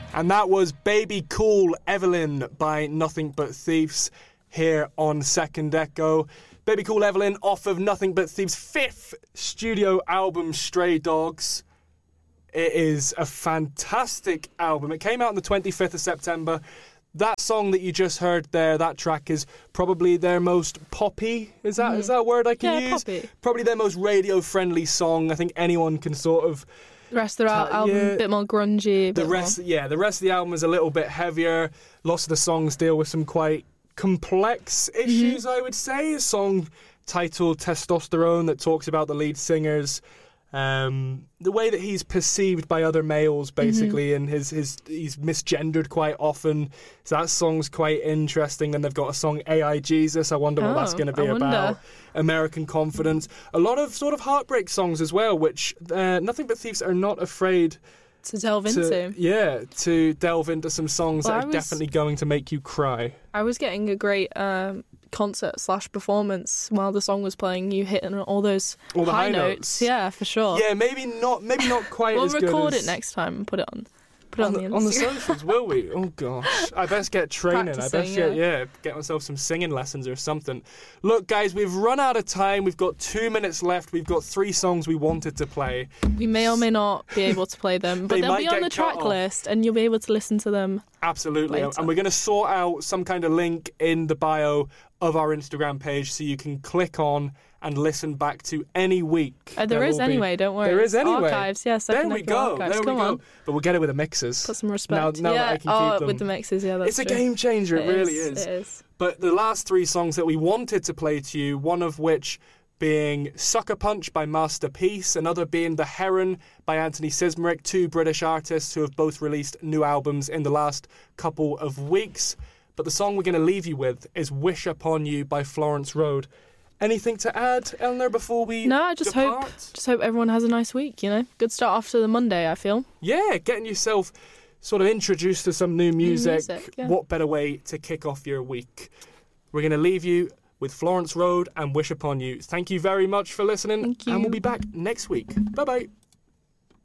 And that was Baby Cool Evelyn by Nothing But Thieves here on Second Echo. Baby Cool Evelyn off of Nothing But Thieves' 5th studio album, Stray Dogs. It is a fantastic album. It came out on the 25th of September. That song that you just heard there, that track is probably their most poppy. Is that a word I can use? Poppy. Probably their most radio-friendly song. I think anyone can sort of... The rest of their album a bit more grungy. The rest of the album is a little bit heavier. Lots of the songs deal with some quite complex issues, I would say. A song titled Testosterone that talks about the lead singer's the way that he's perceived by other males, basically, and he's misgendered quite often. So that song's quite interesting. And they've got a song, AI Jesus. I wonder what that's going to be about. American Confidence. A lot of sort of heartbreak songs as well, which Nothing But Thieves are not afraid to delve into. Yeah, to delve into some songs that are definitely going to make you cry. I was getting a great concert/performance while the song was playing. You hitting all those high notes. Yeah, for sure. Yeah, maybe not quite we'll as good. We'll record it next time and put it on. On the socials, will we? Oh gosh, I best get training. Practicing, I best get myself some singing lessons or something. Look, guys, we've run out of time. We've got 2 minutes left. We've got 3 songs we wanted to play. We may or may not be able to play them, but they'll be on the track list, and you'll be able to listen to them. Absolutely, later. And we're going to sort out some kind of link in the bio of our Instagram page, so you can click on and listen back to any week. There is anyway, don't worry. There is anyway. Archives, yes. There we go. Archives. Come on. But we'll get it with the mixes. Put some respect. Now that I can keep them. With the mixes, yeah, that's It's a game changer, it really is. It is. But the last 3 songs that we wanted to play to you, one of which being Sucker Punch by Master Peace, another being The Heron by Anthony Sismeric, 2 British artists who have both released new albums in the last couple of weeks. But the song we're going to leave you with is Wish Upon You by Florence Road. Anything to add, Eleanor, before we No, I just depart? hope everyone has a nice week, you know? Good start off to the Monday, I feel. Yeah, getting yourself sort of introduced to some new music. Yeah. What better way to kick off your week? We're going to leave you with Florence Road and Wish Upon You. Thank you very much for listening. Thank you. And we'll be back next week. Bye-bye.